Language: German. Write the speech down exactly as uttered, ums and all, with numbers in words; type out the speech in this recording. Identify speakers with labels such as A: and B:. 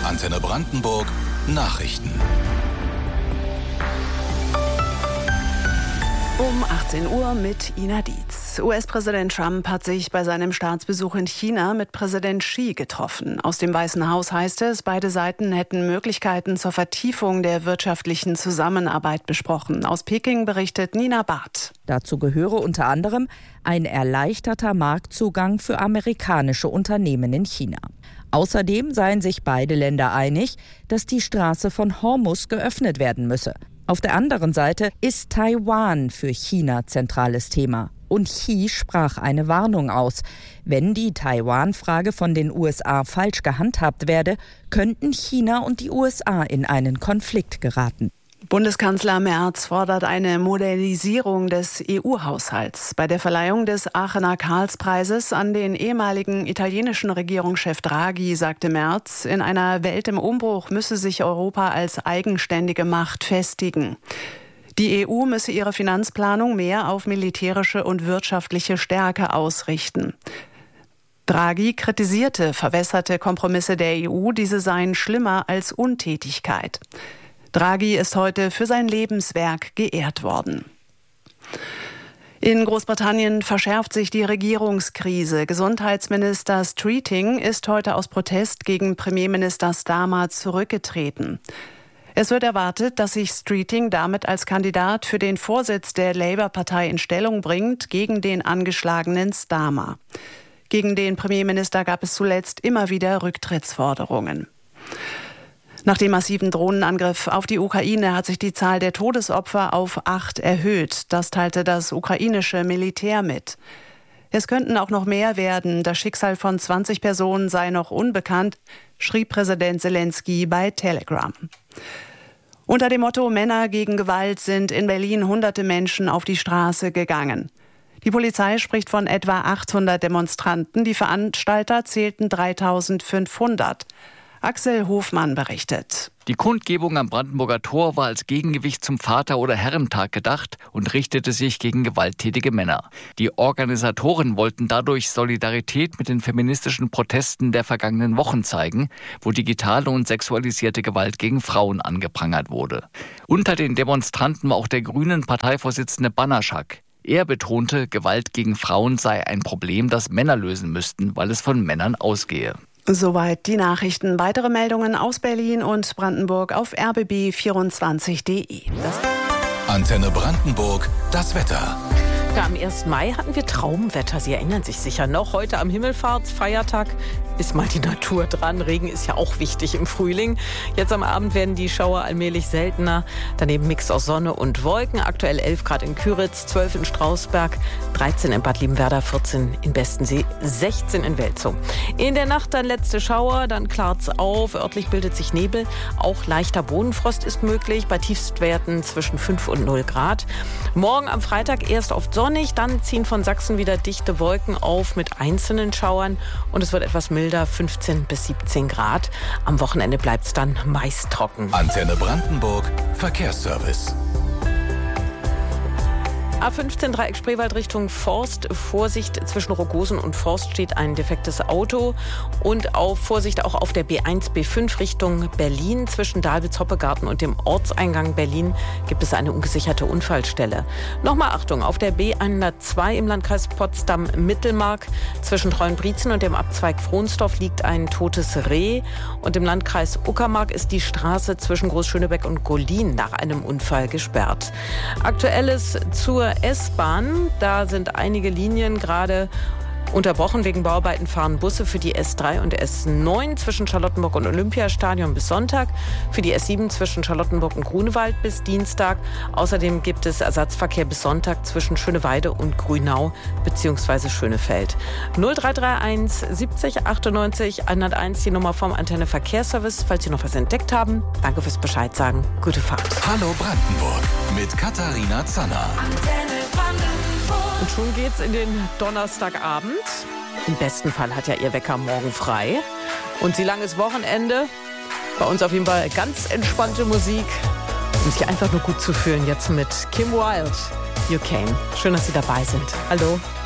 A: Antenne Brandenburg Nachrichten.
B: Um achtzehn Uhr mit Ina Dietz. U S-Präsident Trump hat sich bei seinem Staatsbesuch in China mit Präsident Xi getroffen. Aus dem Weißen Haus heißt es, beide Seiten hätten Möglichkeiten zur Vertiefung der wirtschaftlichen Zusammenarbeit besprochen. Aus Peking berichtet Nina Barth.
C: Dazu gehöre unter anderem ein erleichterter Marktzugang für amerikanische Unternehmen in China. Außerdem seien sich beide Länder einig, dass die Straße von Hormuz geöffnet werden müsse. Auf der anderen Seite ist Taiwan für China zentrales Thema. Und Xi sprach eine Warnung aus. Wenn die Taiwan-Frage von den U S A falsch gehandhabt werde, könnten China und die U S A in einen Konflikt geraten.
B: Bundeskanzler Merz fordert eine Modernisierung des E U-Haushalts. Bei der Verleihung des Aachener Karlspreises an den ehemaligen italienischen Regierungschef Draghi sagte Merz, in einer Welt im Umbruch müsse sich Europa als eigenständige Macht festigen. Die E U müsse ihre Finanzplanung mehr auf militärische und wirtschaftliche Stärke ausrichten. Draghi kritisierte verwässerte Kompromisse der E U, diese seien schlimmer als Untätigkeit. Draghi ist heute für sein Lebenswerk geehrt worden. In Großbritannien verschärft sich die Regierungskrise. Gesundheitsminister Streeting ist heute aus Protest gegen Premierminister Starmer zurückgetreten. Es wird erwartet, dass sich Streeting damit als Kandidat für den Vorsitz der Labour-Partei in Stellung bringt gegen den angeschlagenen Starmer. Gegen den Premierminister gab es zuletzt immer wieder Rücktrittsforderungen. Nach dem massiven Drohnenangriff auf die Ukraine hat sich die Zahl der Todesopfer auf acht erhöht. Das teilte das ukrainische Militär mit. Es könnten auch noch mehr werden. Das Schicksal von zwanzig Personen sei noch unbekannt, schrieb Präsident Zelensky bei Telegram. Unter dem Motto Männer gegen Gewalt sind in Berlin hunderte Menschen auf die Straße gegangen. Die Polizei spricht von etwa achthundert Demonstranten. Die Veranstalter zählten dreitausendfünfhundert. Axel Hofmann berichtet.
D: Die Kundgebung am Brandenburger Tor war als Gegengewicht zum Vater- oder Herrentag gedacht und richtete sich gegen gewalttätige Männer. Die Organisatoren wollten dadurch Solidarität mit den feministischen Protesten der vergangenen Wochen zeigen, wo digitale und sexualisierte Gewalt gegen Frauen angeprangert wurde. Unter den Demonstranten war auch der grünen Parteivorsitzende Banaschak. Er betonte, Gewalt gegen Frauen sei ein Problem, das Männer lösen müssten, weil es von Männern ausgehe.
B: Soweit die Nachrichten. Weitere Meldungen aus Berlin und Brandenburg auf r b b vierundzwanzig punkt de.
A: Antenne Brandenburg, das Wetter.
E: Ja, am ersten Mai hatten wir Traumwetter. Sie erinnern sich sicher noch. Heute am Himmelfahrtsfeiertag ist mal die Natur dran. Regen ist ja auch wichtig im Frühling. Jetzt am Abend werden die Schauer allmählich seltener. Daneben Mix aus Sonne und Wolken. Aktuell elf Grad in Küritz, zwölf in Strausberg, dreizehn in Bad Liebenwerda, vierzehn in Bestensee, sechzehn in Welzow. In der Nacht dann letzte Schauer, dann klart's auf. Örtlich bildet sich Nebel. Auch leichter Bodenfrost ist möglich. Bei Tiefstwerten zwischen fünf und null Grad. Morgen am Freitag erst oft sonnig. Dann ziehen von Sachsen wieder dichte Wolken auf mit einzelnen Schauern. Und es wird etwas milder. fünfzehn bis siebzehn Grad. Am Wochenende bleibt es dann meist trocken.
A: Antenne Brandenburg, Verkehrsservice.
E: A fünfzehn Dreieck Spreewald Richtung Forst. Vorsicht, zwischen Rogosen und Forst steht ein defektes Auto. Und auf Vorsicht auch auf der B eins B fünf Richtung Berlin. Zwischen Dahlwitz-Hoppegarten und dem Ortseingang Berlin gibt es eine ungesicherte Unfallstelle. Nochmal Achtung, auf der B hundertzwei im Landkreis Potsdam-Mittelmark. Zwischen Treuenbrietzen und dem Abzweig Frohnsdorf liegt ein totes Reh. Und im Landkreis Uckermark ist die Straße zwischen Großschönebeck und Golin nach einem Unfall gesperrt. Aktuelles zur S-Bahn. Da sind einige Linien gerade unterbrochen. Wegen Bauarbeiten fahren Busse für die S drei und S neun zwischen Charlottenburg und Olympiastadion bis Sonntag. Für die S sieben zwischen Charlottenburg und Grunewald bis Dienstag. Außerdem gibt es Ersatzverkehr bis Sonntag zwischen Schöneweide und Grünau bzw. Schönefeld. null drei drei eins siebzig achtundneunzig hunderteins die Nummer vom Antenne Verkehrsservice. Falls Sie noch was entdeckt haben, danke fürs Bescheid sagen. Gute Fahrt.
A: Hallo Brandenburg mit Katharina Zanner.
E: Und schon geht's in den Donnerstagabend. Im besten Fall hat ja Ihr Wecker morgen frei. Und Sie langes Wochenende. Bei uns auf jeden Fall ganz entspannte Musik. Um sich einfach nur gut zu fühlen. Jetzt mit Kim Wilde. You Came. Schön, dass Sie dabei sind. Hallo.